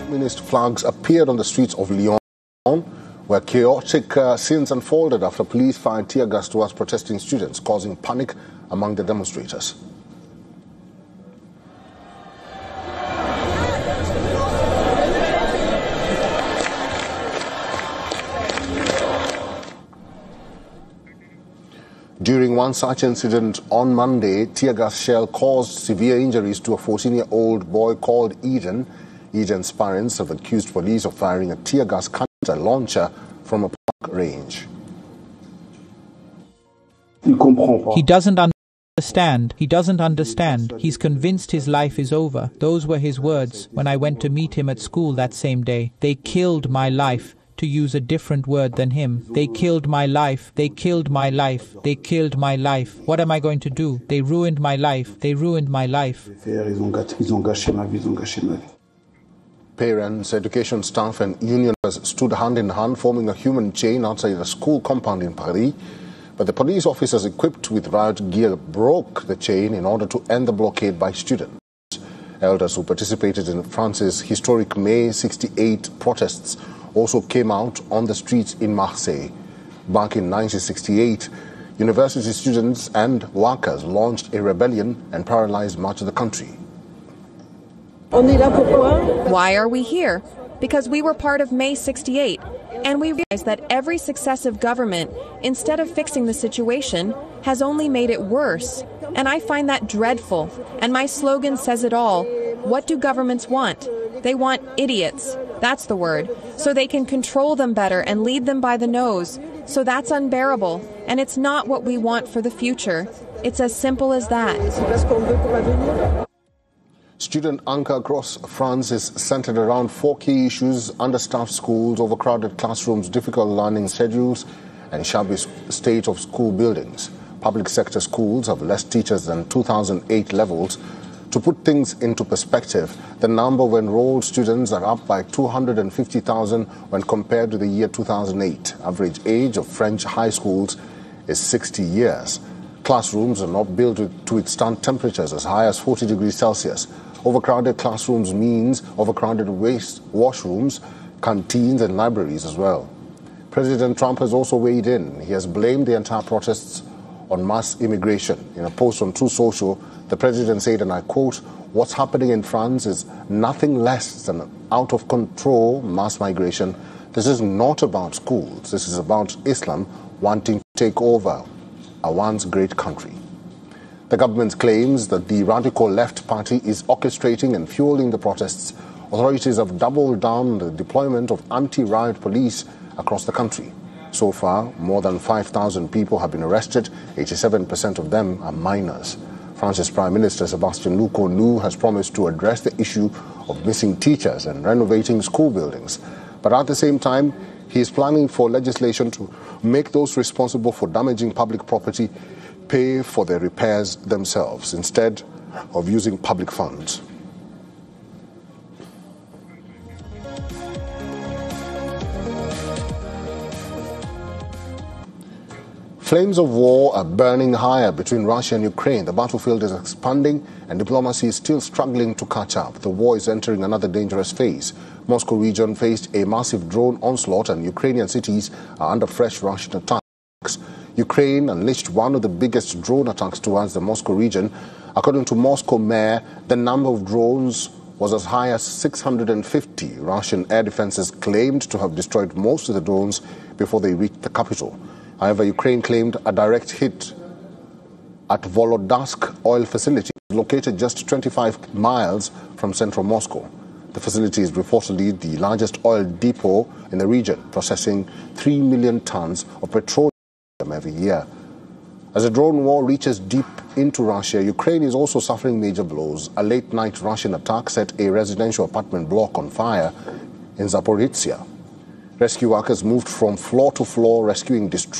Communist flags appeared on the streets of Lyon, where chaotic scenes unfolded after police fired tear gas towards protesting students, causing panic among the demonstrators. During one such incident on Monday, tear gas shell caused severe injuries to a 14-year-old boy called Eden. Eden's parents have accused police of firing a tear gas canister launcher from a park range. He doesn't understand. He doesn't understand. He's convinced his life is over. Those were his words when I went to meet him at school that same day. They killed my life. To use a different word than him. They killed my life. They killed my life. They killed my life. What am I going to do? They ruined my life. They ruined my life. Parents, education staff and unions stood hand in hand, forming a human chain outside a school compound in Paris. But the police officers equipped with riot gear broke the chain in order to end the blockade by students. Elders who participated in France's historic May 68 protests also came out on the streets in Marseille. Back in 1968, university students and workers launched a rebellion and paralyzed much of the country. Why are we here? Because we were part of May 68, and we realized that every successive government, instead of fixing the situation, has only made it worse. And I find that dreadful. And my slogan says it all. What do governments want? They want idiots. That's the word. So they can control them better and lead them by the nose. So that's unbearable. And it's not what we want for the future. It's as simple as that. Student anger across France is centered around four key issues: understaffed schools, overcrowded classrooms, difficult learning schedules, and shabby state of school buildings. Public sector schools have less teachers than 2008 levels. To put things into perspective, the number of enrolled students are up by 250,000 when compared to the year 2008. Average age of French high schools is 60 years. Classrooms are not built to withstand temperatures as high as 40 degrees Celsius. Overcrowded classrooms means overcrowded washrooms, canteens and libraries as well. President Trump has also weighed in. He has blamed the entire protests on mass immigration. In a post on True Social, the president said, and I quote, "What's happening in France is nothing less than out-of-control mass migration. This is not about schools. This is about Islam wanting to take over a once great country." The government claims that the radical left party is orchestrating and fueling the protests. Authorities have doubled down on the deployment of anti-riot police across the country. So far, more than 5,000 people have been arrested. 87% of them are minors. France's Prime Minister Sébastien Lecornu has promised to address the issue of missing teachers and renovating school buildings. But at the same time, he is planning for legislation to make those responsible for damaging public property pay for their repairs themselves instead of using public funds. Flames of war are burning higher between Russia and Ukraine. The battlefield is expanding and diplomacy is still struggling to catch up. The war is entering another dangerous phase. Moscow region faced a massive drone onslaught and Ukrainian cities are under fresh Russian attacks. Ukraine unleashed one of the biggest drone attacks towards the Moscow region. According to Moscow mayor, the number of drones was as high as 650. Russian air defenses claimed to have destroyed most of the drones before they reached the capital. However, Ukraine claimed a direct hit at Volodyask oil facility, located just 25 miles from central Moscow. The facility is reportedly the largest oil depot in the region, processing 3 million tons of petroleum every year. As the drone war reaches deep into Russia, Ukraine is also suffering major blows. A late-night Russian attack set a residential apartment block on fire in Zaporizhzhia. Rescue workers moved from floor to floor, rescuing destroyed